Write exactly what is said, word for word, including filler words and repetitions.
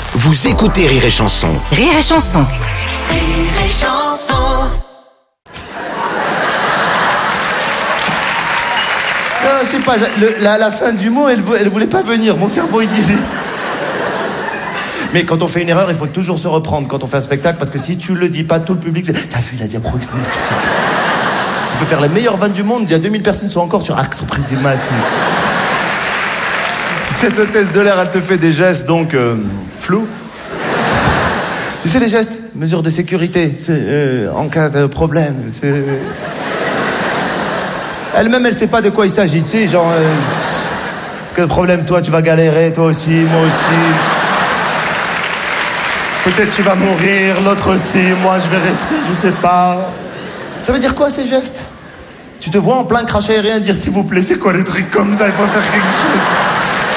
Vous écoutez Rire et Chanson. Rire et Chanson. Rire et Chanson. Non, je sais pas, le, la, la fin du mot, elle, elle voulait pas venir. Mon cerveau, il disait. Mais quand on fait une erreur, il faut toujours se reprendre quand on fait un spectacle, parce que si tu le dis pas, tout le public, c'est... T'as vu, il a dit à proxénétisme. On peut faire la meilleure vanne du monde, il y a deux mille personnes qui sont encore sur axe primatique. Cette hôtesse de l'air, elle te fait des gestes, donc, euh, flous. Tu sais les gestes, mesures de sécurité, euh, en cas de problème, c'est... Elle-même, elle sait pas de quoi il s'agit, tu sais, genre... Euh, quel problème, toi, tu vas galérer, toi aussi, moi aussi. Peut-être tu vas mourir, l'autre aussi, moi je vais rester, je sais pas. Ça veut dire quoi, ces gestes? Tu te vois en plein crash aérien dire, s'il vous plaît, c'est quoi les trucs comme ça, il faut faire quelque chose.